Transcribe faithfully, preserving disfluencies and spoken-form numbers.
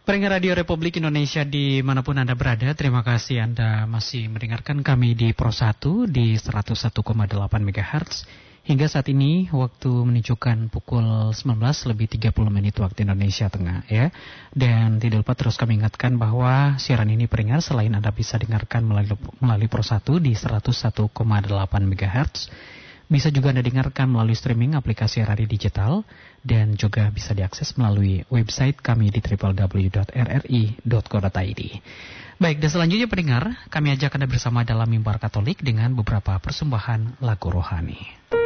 Pendengar Radio Republik Indonesia dimanapun Anda berada, terima kasih Anda masih mendengarkan kami di Pro satu di seratus satu koma delapan megahertz. Hingga saat ini waktu menunjukkan pukul sembilan belas lebih tiga puluh menit waktu Indonesia Tengah ya. Dan tidak lupa terus kami ingatkan bahwa siaran ini pendengar selain Anda bisa dengarkan melalui, melalui Pro satu di seratus satu koma delapan megahertz, bisa juga Anda dengarkan melalui streaming aplikasi radio digital dan juga bisa diakses melalui website kami di w w w dot r r i dot co dot i d. Baik, dan selanjutnya pendengar, kami ajak Anda bersama dalam Mimbar Katolik dengan beberapa persembahan lagu rohani.